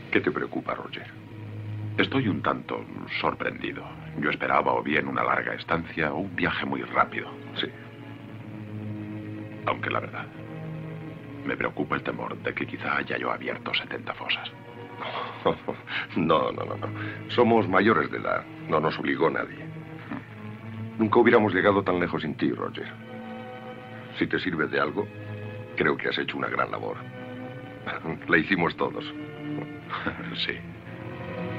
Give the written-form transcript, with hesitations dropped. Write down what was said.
¿Qué te preocupa, Roger? Estoy un tanto sorprendido. Yo esperaba o bien una larga estancia o un viaje muy rápido. Sí. Aunque la verdad, me preocupa el temor de que quizá haya yo abierto 70 fosas. No. Somos mayores de edad. No nos obligó nadie. Nunca hubiéramos llegado tan lejos sin ti, Roger. Si te sirve de algo, creo que has hecho una gran labor. La hicimos todos. Sí.